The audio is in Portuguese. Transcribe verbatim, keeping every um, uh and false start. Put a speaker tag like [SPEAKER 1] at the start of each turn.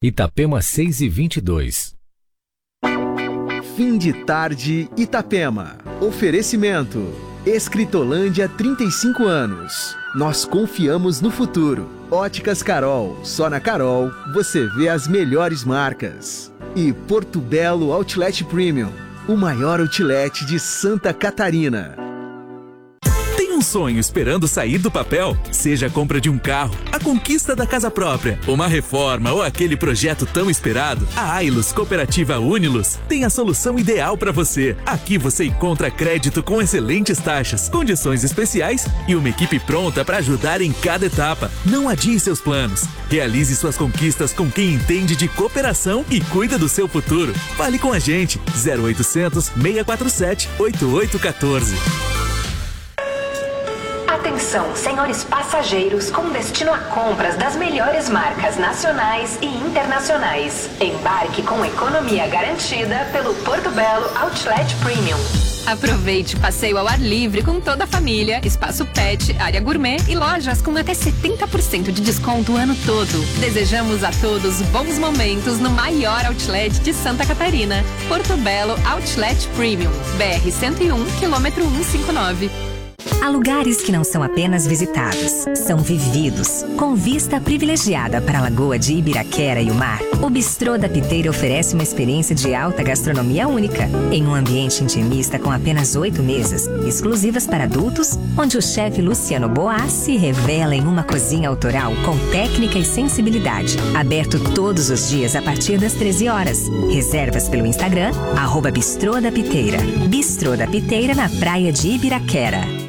[SPEAKER 1] Itapema seis e vinte e dois.
[SPEAKER 2] Fim de tarde, Itapema. Oferecimento. Escritolândia, trinta e cinco anos. Nós confiamos no futuro. Óticas Carol. Só na Carol você vê as melhores marcas. E Porto Belo Outlet Premium. O maior outlet de Santa Catarina.
[SPEAKER 3] Um sonho esperando sair do papel? Seja a compra de um carro, a conquista da casa própria, uma reforma ou aquele projeto tão esperado, a Ailus Cooperativa Unilus tem a solução ideal para você. Aqui você encontra crédito com excelentes taxas, condições especiais e uma equipe pronta para ajudar em cada etapa. Não adie seus planos. Realize suas conquistas com quem entende de cooperação e cuida do seu futuro. Fale com a gente. zero oitocentos, seis quatro sete, oito oito um quatro.
[SPEAKER 4] Atenção, senhores passageiros com destino a compras das melhores marcas nacionais e internacionais. Embarque com economia garantida pelo Porto Belo Outlet Premium.
[SPEAKER 5] Aproveite passeio ao ar livre com toda a família, espaço pet, área gourmet e lojas com até setenta por cento de desconto o ano todo. Desejamos a todos bons momentos no maior outlet de Santa Catarina. Porto Belo Outlet Premium, B R cento e um, quilômetro cento e cinquenta e nove.
[SPEAKER 6] Há lugares que não são apenas visitados, são vividos. Com vista privilegiada para a Lagoa de Ibiraquera e o mar, o Bistrô da Piteira oferece uma experiência de alta gastronomia única, em um ambiente intimista com apenas oito mesas, exclusivas para adultos, onde o chefe Luciano Boas se revela em uma cozinha autoral com técnica e sensibilidade. Aberto todos os dias a partir das treze horas. Reservas pelo Instagram, arroba Bistrô da Piteira. Bistrô da Piteira na praia de Ibiraquera.